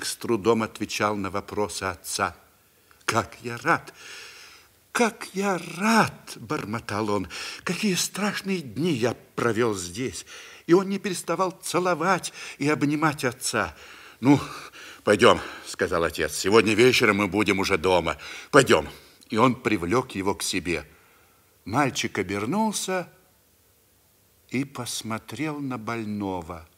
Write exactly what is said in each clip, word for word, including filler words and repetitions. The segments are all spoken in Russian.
с трудом отвечал на вопросы отца. «Как я рад! Как я рад!» – бормотал он. «Какие страшные дни я провел здесь!» И он не переставал целовать и обнимать отца. «Ну, пойдем», – сказал отец. «Сегодня вечером мы будем уже дома. Пойдем». И он привлек его к себе. Мальчик обернулся и посмотрел на больного.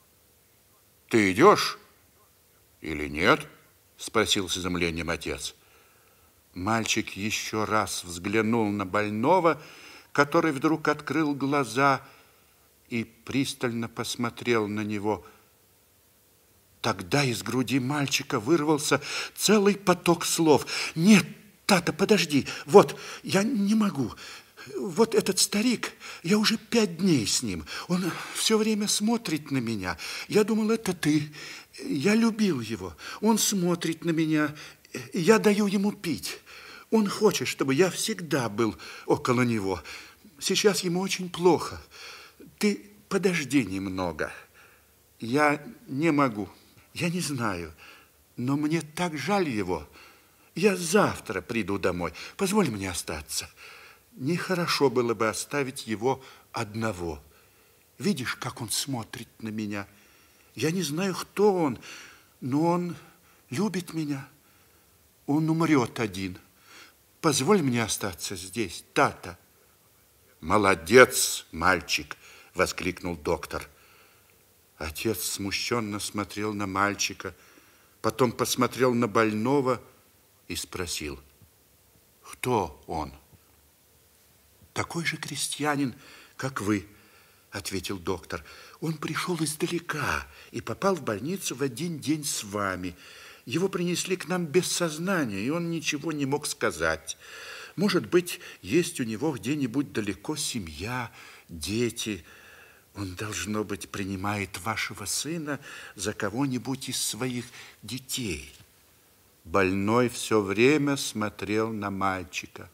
«Ты идешь или нет?» – спросил с изумлением отец. Мальчик еще раз взглянул на больного, который вдруг открыл глаза и пристально посмотрел на него. Тогда из груди мальчика вырвался целый поток слов. «Нет, тата, подожди, вот, я не могу. Вот этот старик, я уже пять дней с ним. Он все время смотрит на меня. Я думал, это ты. Я любил его. Он смотрит на меня. Я даю ему пить. Он хочет, чтобы я всегда был около него. Сейчас ему очень плохо. Ты подожди немного. Я не могу. Я не знаю, но мне так жаль его. Я завтра приду домой. Позволь мне остаться. Нехорошо было бы оставить его одного. Видишь, как он смотрит на меня? Я не знаю, кто он, но он любит меня. Он умрет один. Позволь мне остаться здесь, тата». «Молодец, мальчик!» – воскликнул доктор. Отец смущенно смотрел на мальчика, потом посмотрел на больного и спросил: «Кто он?» «Такой же крестьянин, как вы», – ответил доктор. «Он пришел издалека и попал в больницу в один день с вами. Его принесли к нам без сознания, и он ничего не мог сказать. Может быть, есть у него где-нибудь далеко семья, дети. Он, должно быть, принимает вашего сына за кого-нибудь из своих детей». Больной все время смотрел на мальчика.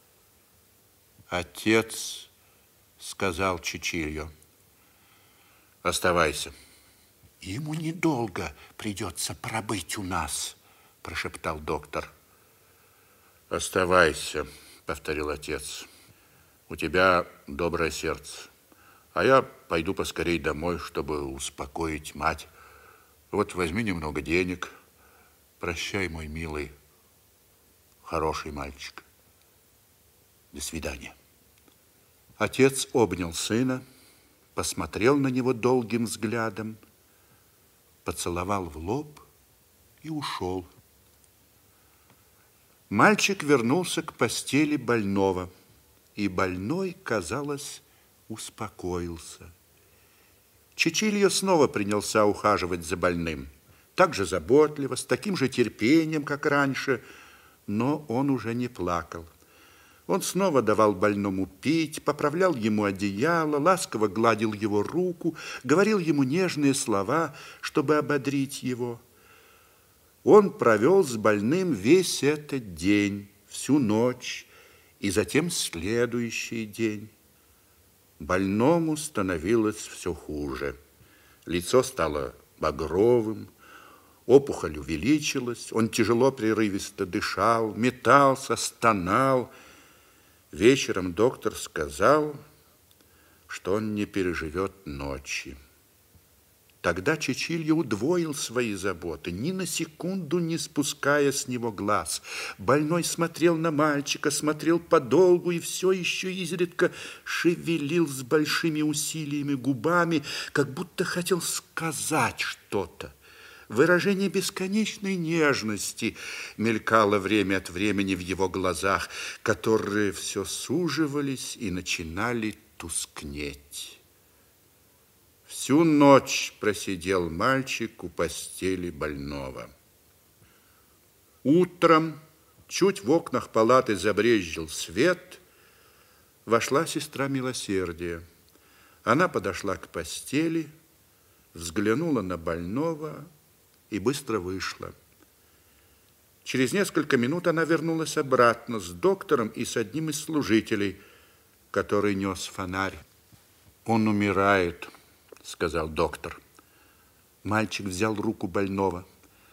«Отец», — сказал Чичильо, — «оставайся». «Ему недолго придется пробыть у нас», – прошептал доктор. «Оставайся», – повторил отец. «У тебя доброе сердце, а я пойду поскорей домой, чтобы успокоить мать. Вот возьми немного денег. Прощай, мой милый, хороший мальчик. До свидания». Отец обнял сына, посмотрел на него долгим взглядом, поцеловал в лоб и ушел. Мальчик вернулся к постели больного, и больной, казалось, успокоился. Чичильо снова принялся ухаживать за больным, так же заботливо, с таким же терпением, как раньше, но он уже не плакал. Он снова давал больному пить, поправлял ему одеяло, ласково гладил его руку, говорил ему нежные слова, чтобы ободрить его. Он провел с больным весь этот день, всю ночь, и затем следующий день. Больному становилось все хуже. Лицо стало багровым, опухоль увеличилась, он тяжело, прерывисто дышал, метался, стонал. Вечером доктор сказал, что он не переживет ночи. Тогда Чичильо удвоил свои заботы, ни на секунду не спуская с него глаз. Больной смотрел на мальчика, смотрел подолгу и все еще изредка шевелил с большими усилиями губами, как будто хотел сказать что-то. Выражение бесконечной нежности мелькало время от времени в его глазах, которые все суживались и начинали тускнеть. Всю ночь просидел мальчик у постели больного. Утром, чуть в окнах палаты забрезжил свет, вошла сестра милосердия. Она подошла к постели, взглянула на больного и быстро вышла. Через несколько минут она вернулась обратно с доктором и с одним из служителей, который нес фонарь. «Он умирает», — сказал доктор. Мальчик взял руку больного.